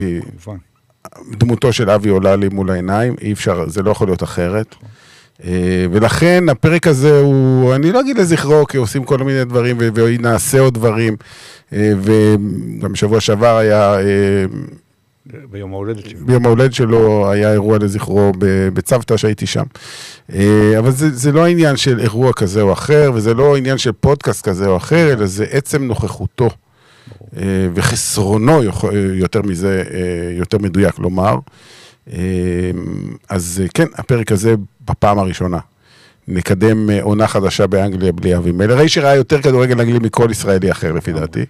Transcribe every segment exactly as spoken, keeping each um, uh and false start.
דמותו של אבי עולה לי מול העיניים, אי אפשר, זה לא יכול להיות אחרת. ולכן הפרק הזה הוא, אני לא אגיד לזכרו, כי עושים כל מיני דברים, ונעשה עוד דברים, וגם שבוע שעבר היה, ביום ההולדת שלו. ביום ההולדת שלו היה אירוע לזכרו בצוותא שהייתי שם. אבל זה, זה לא העניין של אירוע כזה או אחר, וזה לא העניין של פודקאסט כזה או אחר, אלא זה עצם נוכחותו, וחסרונו יותר מזה, יותר מדויק לומר. אז כן, הפרק הזה בפעם הראשונה. נקדם עונה חדשה באנגליה בלי אבי מלר. ראי שראה יותר כדורגל אנגלי מכל ישראלי אחר לפי דעתי.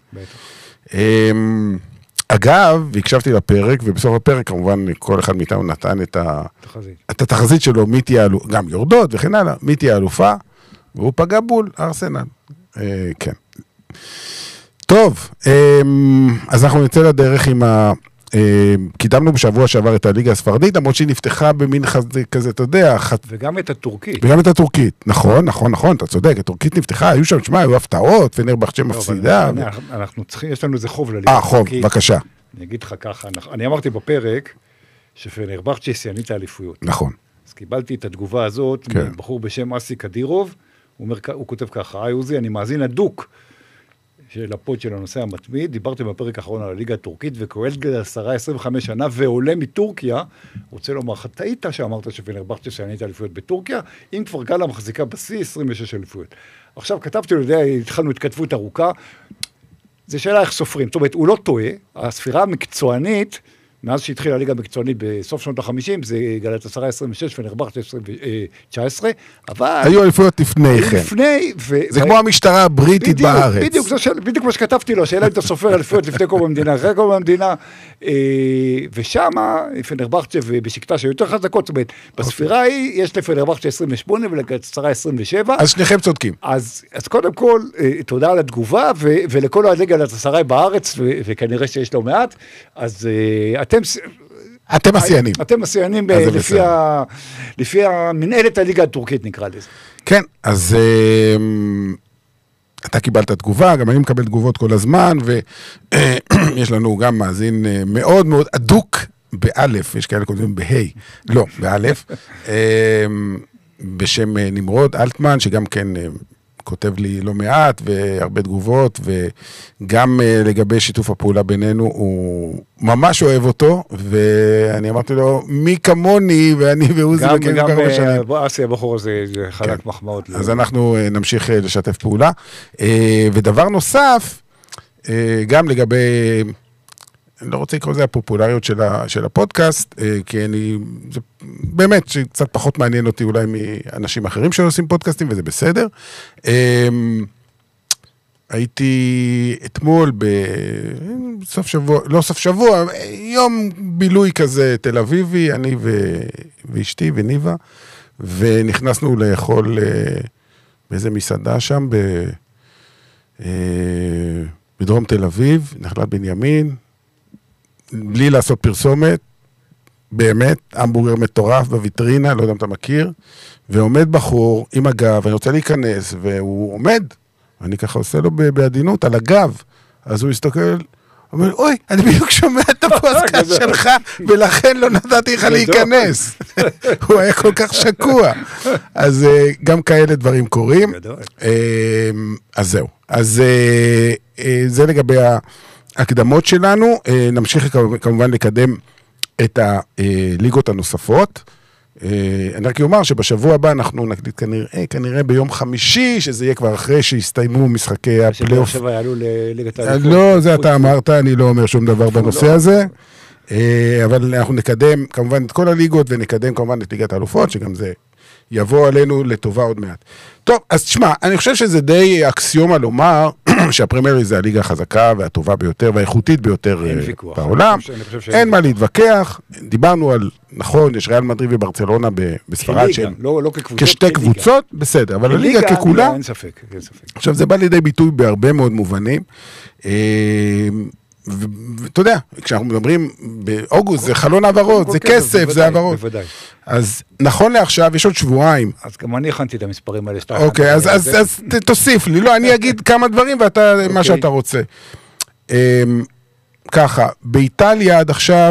אגב, והקשבתי לפרק, ובסוף הפרק כמובן כל אחד מאיתנו נתן את התחזית שלו, מי תהיה אלופה, גם יורדות וכן הלאה, מי תהיה אלופה, והוא פגע בול, ארסנל. כן. טוב, אז אנחנו נצא לדרך עם ה... קידמנו בשבוע שעבר את הליגה הספרדית, למרות שהיא נפתחה במין כזה, אתה יודע, וגם את הטורקית. וגם את הטורקית, נכון, נכון, נכון, אתה צודק, הטורקית נפתחה, היו שם, שמה, היו הפתעות, פנרבחצ'ה מפסידה. אנחנו צריכים, יש לנו איזה חוב לליגה הטורקית. אה, חוב, בבקשה. אני אגיד לך ככה, אני אמרתי בפרק, שפנרבחצ'ה שיאנית האליפויות. נכון. אז קיבלתי את התגובה הזאת, מבחור בשם אסי קדירוב, הוא כותב ככה, היי עוזי, אני מאזין הדוק, של הפוד של הנושא המתמיד, דיברתם בפרק האחרון על הליגה הטורקית, וכואל עשרה עשרים וחמש שנה, ועולה מטורקיה, רוצה לומר, חטאית שאמרת שפנרבחצ'ה שיאנית האליפויות בטורקיה, אם כבר גלה מחזיקה בשיא עשרים ושש אליפויות. עכשיו כתבתי, יודע, התחלנו התכתבות ארוכה, זה שאלה איך סופרים, זאת אומרת, הוא לא טועה, הספירה המקצוענית, מאז שהתחילה הליגה המקצוענית בסוף שנות ה-חמישים, זה גלת עשרה עשרים ושש ונרבחת תשע עשרה, אבל... היו אליפויות לפני כן. לפני... זה כמו המשטרה הבריטית בארץ. בדיוק, בדיוק מה שכתבתי לו, שאלה אם אתה סופר אליפויות לפני קום המדינה, אחרי קום המדינה, ושמה, פנרבחצ'ה ובשקטה שהיו יותר חזקות, זאת אומרת, בספירה היא, יש לפנרבחצ'ה עשרים ושמונה ולגלת עשרה עשרים ושבע. אז שניכם צודקים. אז קודם כל, תודה על התגובה, ולכל הליגה גלת עשרה בארץ, וכנראה שיש לו מעט, אז אתם אתם מסיינים. אתם מסיינים לפי המנהלת הליגה הטורקית נקרא לזה. כן, אז אתה קיבלת תגובה, גם אני מקבל תגובות כל הזמן, ויש לנו גם מאזין מאוד מאוד אדוק באלף, יש כאלה כותבים בהי, לא, באלף, בשם נמרוד אלטמן, שגם כן כותב לי לא מעט, והרבה תגובות, וגם לגבי שיתוף הפעולה בינינו, הוא ממש אוהב אותו, ואני אמרתי לו, מי כמוני, ואני ועוזי מכירים כל כך בשנים. גם אסי הבחור הזה, זה חלק מחמאות. אז אנחנו נמשיך לשתף פעולה. ודבר נוסף, גם לגבי, אני לא רוצה לקרוא לזה הפופולריות של הפודקאסט, כי אני, זה באמת שקצת פחות מעניין אותי אולי מאנשים אחרים שעושים פודקאסטים, וזה בסדר. הייתי אתמול בסוף שבוע, לא סוף שבוע, יום בילוי כזה תל אביבי, אני ואשתי וניבה, ונכנסנו לאכול באיזה מסעדה שם, בדרום תל אביב, נחלת בנימין, בלי לעשות פרסומת, באמת, המבורגר מטורף בוויטרינה, לא יודע אם אתה מכיר, ועומד בחור עם הגב, אני רוצה להיכנס, והוא עומד, אני ככה עושה לו בעדינות על הגב, אז הוא הסתכל, אומר, אוי, אני בדיוק שומע את הפודקאסט שלך, ולכן לא נתתי לך להיכנס. הוא היה כל כך שקוע. אז גם כאלה דברים קורים. אז זהו. אז זה לגבי ההקדמות שלנו. נמשיך כמובן לקדם את הליגות הנוספות. אני רק אומר שבשבוע הבא אנחנו נקליט כנראה, כנראה ביום חמישי, שזה יהיה כבר אחרי שהסתיימו משחקי הפלייאוף. שבוע יעלו לליגת האליפות. לא, זה אתה אמרת, אני לא אומר שום דבר בנושא הזה, אבל אנחנו נקדם כמובן את כל הליגות, ונקדם כמובן את ליגת האלופות, שגם זה יבוא עלינו לטובה עוד מעט. טוב, אז תשמע, אני חושב שזה די אקסיומה לומר, שהפרמייר ליג זה הליגה החזקה והטובה ביותר והאיכותית ביותר בעולם. אין מה להתווכח. דיברנו על, נכון, יש ריאל מדריד וברצלונה בספרד שהם כשתי קבוצות, בסדר, אבל הליגה ככולה, עכשיו זה בא לידי ביטוי בהרבה מאוד מובנים. ואתה יודע, כשאנחנו מדברים באוגוסט, זה חלון העברות, זה כסף, זה העברות. אז נכון לעכשיו, יש עוד שבועיים. אז גם אני הכנתי את המספרים האלה. אוקיי, אז תוסיף לי. לא, אני אגיד כמה דברים, ואתה, מה שאתה רוצה. ככה, באיטליה עד עכשיו,